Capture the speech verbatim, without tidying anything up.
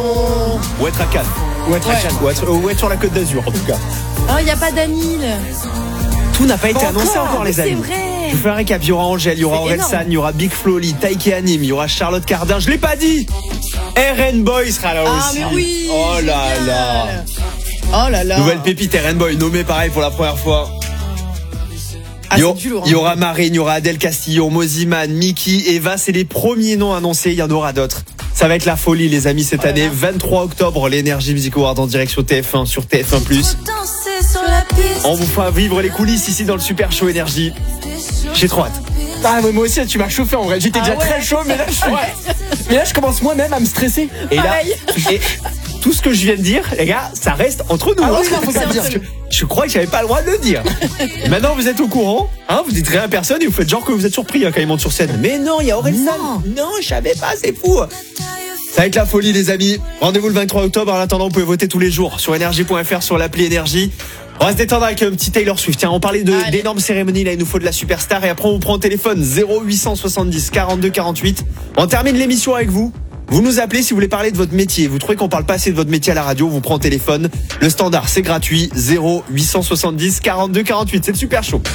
Ou être à Cannes. Ou être à Cannes. Ou être, ou être sur la Côte d'Azur, en tout cas. Oh, il n'y a pas d'Anil. Tout n'a pas été Encore annoncé encore, les amis. C'est vrai. Je vous fais un récap. Il y aura Angèle, il y aura C'est Orelsan, énorme. il y aura Big Flo Oli, Taïk et Anim, il y aura Charlotte Cardin. Je l'ai pas dit. R N Boy sera là Ah, aussi. mais oui. Oh là génial. là. Oh là là. Nouvelle pépite R N Boy, nommé pareil pour la première fois. Ah, il y, aura, c'est du lourd, hein. il y aura Marine, il y aura Adèle Castillo, Moziman, Mickey, Eva, c'est les premiers noms annoncés, il y en aura d'autres. Ça va être la folie, les amis, cette Oh année. là là. vingt-trois octobre, l'Energy Music Award en direct sur T F un, sur T F un plus. On vous fera vivre les coulisses ici dans le Super Show Énergie. J'ai trop hâte. Ah ouais, moi aussi tu m'as chauffé en vrai. J'étais Ah déjà ouais. très chaud, mais là je suis. Mais là je commence moi-même à me stresser. Et là, Pareil. et tout ce que je viens de dire, les gars, ça reste entre nous. Ah hein. oui, non, faut pas le dire. Parce que je crois que j'avais pas le droit de le dire. Maintenant, vous êtes au courant, hein, vous dites rien à personne et vous faites genre que vous êtes surpris hein, quand ils montent sur scène. Mais non, il y a Orelsan. Non. Non, je savais pas, c'est fou. Ça va être la folie, les amis. Rendez-vous le vingt-trois octobre. En attendant, vous pouvez voter tous les jours sur énergie point f r, sur l'appli Énergie. On va se détendre avec un petit Taylor Swift. Tiens, on parlait de, Allez. d'énormes cérémonies. Là, il nous faut de la superstar. Et après, on vous prend au téléphone zéro huit cent soixante-dix quarante-deux quarante-huit. On termine l'émission avec vous. Vous nous appelez si vous voulez parler de votre métier. Vous trouvez qu'on parle pas assez de votre métier à la radio, on vous prend au téléphone. Le standard, c'est gratuit. zéro huit cent soixante-dix quarante-deux quarante-huit. C'est le Super Show.